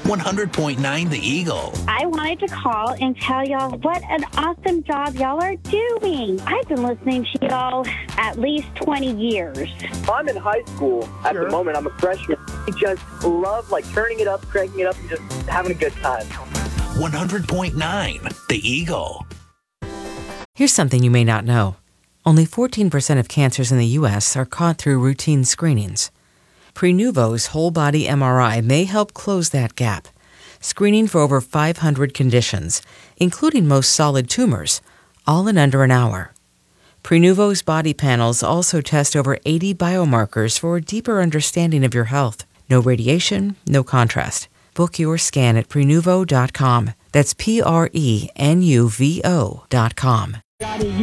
100.9 The Eagle. I wanted to call and tell y'all what an awesome job y'all are doing. I've been listening to y'all at least 20 years. I'm in high school at the moment. I'm a freshman. I just love turning it up, cranking it up, and just having a good time. 100.9 The Eagle. Here's something you may not know. Only 14% of cancers in the U.S. are caught through routine screenings. Prenuvo's whole-body MRI may help close that gap, screening for over 500 conditions, including most solid tumors, all in under an hour. Prenuvo's body panels also test over 80 biomarkers for a deeper understanding of your health. No radiation, no contrast. Book your scan at Prenuvo.com. That's Prenuvo.com.